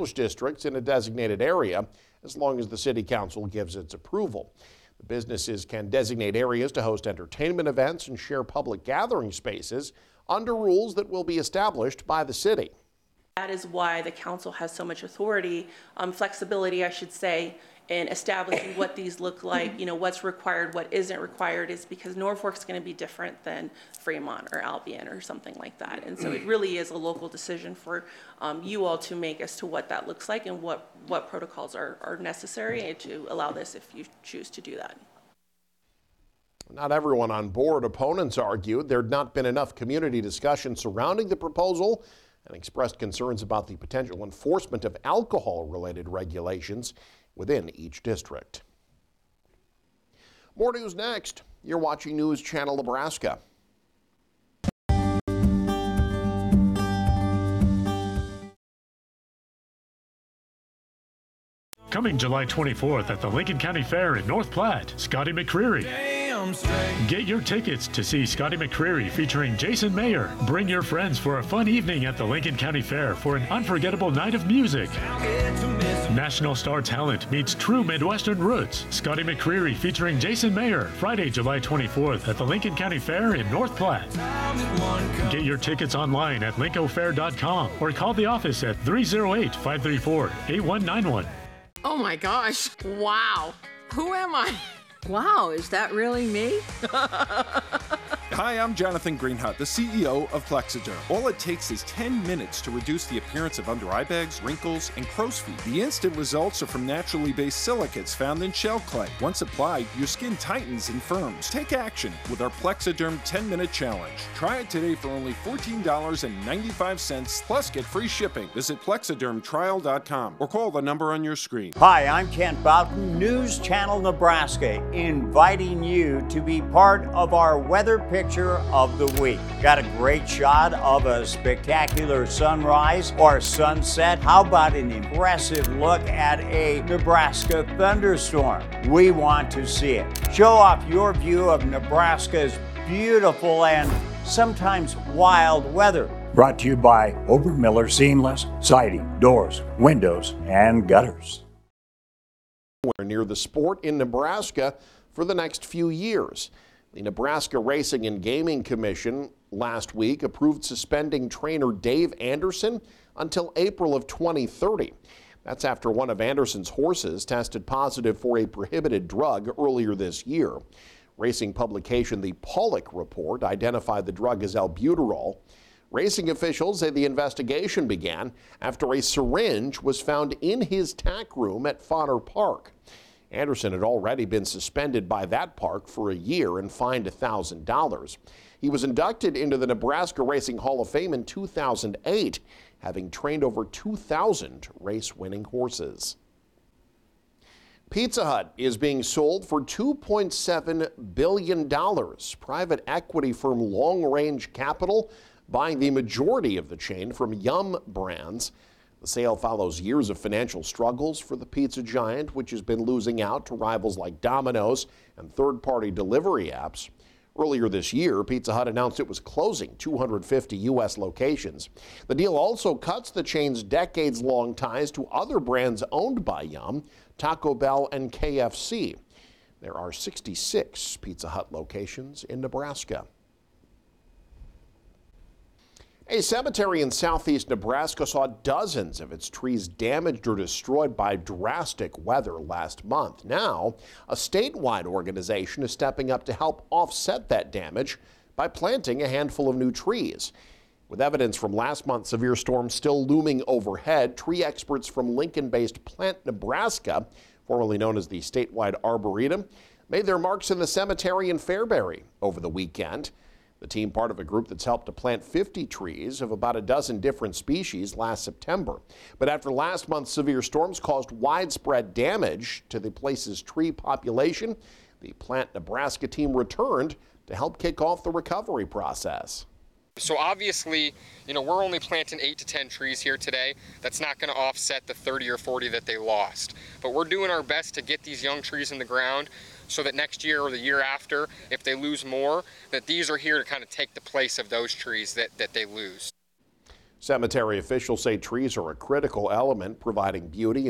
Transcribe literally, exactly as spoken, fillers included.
establish districts in a designated area as long as the city council gives its approval. The businesses can designate areas to host entertainment events and share public gathering spaces under rules that will be established by the city. That is why the council has so much authority, um, flexibility, I should say, in establishing what these look like, you know, what's required, what isn't required, is because Norfolk's going to be different than Fremont or Albion or something like that. And so it really is a local decision for um, you all to make as to what that looks like and what, what protocols are, are necessary to allow this if you choose to do that. Not everyone on board. Opponents argued there had not been enough community discussion surrounding the proposal and expressed concerns about the potential enforcement of alcohol-related regulations within each district. More news next. You're watching News Channel Nebraska. Coming July twenty-fourth at the Lincoln County Fair in North Platte, Scotty McCreery. Get your tickets to see Scotty McCreery featuring Jason Mayer. Bring your friends for a fun evening at the Lincoln County Fair for an unforgettable night of music. National star talent meets true Midwestern roots. Scotty McCreery featuring Jason Mayer, Friday, July twenty-fourth at the Lincoln County Fair in North Platte. Get your tickets online at linco fair dot com or call the office at three oh eight, five three four, eight one nine one. Oh my gosh, wow. Who am I? Wow, is that really me? Hi, I'm Jonathan Greenhut, the C E O of Plexiderm. All it takes is ten minutes to reduce the appearance of under eye bags, wrinkles, and crow's feet. The instant results are from naturally based silicates found in shell clay. Once applied, your skin tightens and firms. Take action with our Plexiderm ten minute challenge. Try it today for only fourteen dollars and ninety-five cents, plus get free shipping. Visit plexiderm trial dot com or call the number on your screen. Hi, I'm Kent Boughton, News Channel Nebraska, inviting you to be part of our weather picture of the week. Got a great shot of a spectacular sunrise or sunset? How about an impressive look at a Nebraska thunderstorm? We want to see it. Show off your view of Nebraska's beautiful and sometimes wild weather. Brought to you by Obermiller Seamless Siding, Doors, Windows, and Gutters. We're near the sport in Nebraska for the next few years. The Nebraska Racing and Gaming Commission last week approved suspending trainer Dave Anderson until April of twenty thirty. That's after one of Anderson's horses tested positive for a prohibited drug earlier this year. Racing publication The Pollock Report identified the drug as albuterol. Racing officials say the investigation began after a syringe was found in his tack room at Fodder Park. Anderson had already been suspended by that park for a year and fined one thousand dollars. He was inducted into the Nebraska Racing Hall of Fame in two thousand eight, having trained over two thousand race-winning horses. Pizza Hut is being sold for two point seven billion dollars. Private equity firm Long Range Capital buying the majority of the chain from Yum Brands. The sale follows years of financial struggles for the pizza giant, which has been losing out to rivals like Domino's and third-party delivery apps. Earlier this year, Pizza Hut announced it was closing two hundred fifty U S locations. The deal also cuts the chain's decades-long ties to other brands owned by Yum, Taco Bell and K F C. There are sixty-six Pizza Hut locations in Nebraska. A cemetery in southeast Nebraska saw dozens of its trees damaged or destroyed by drastic weather last month. Now, a statewide organization is stepping up to help offset that damage by planting a handful of new trees. With evidence from last month's severe storm still looming overhead, tree experts from Lincoln-based Plant Nebraska, formerly known as the statewide Arboretum, made their marks in the cemetery in Fairbury over the weekend. The team, part of a group that's helped to plant fifty trees of about a dozen different species last September. But after last month's severe storms caused widespread damage to the place's tree population, the Plant Nebraska team returned to help kick off the recovery process. So obviously, you know, we're only planting eight to ten trees here today. That's not going to offset the thirty or forty that they lost. But we're doing our best to get these young trees in the ground so that next year or the year after, if they lose more, that these are here to kind of take the place of those trees that, that they lose. Cemetery officials say trees are a critical element providing beauty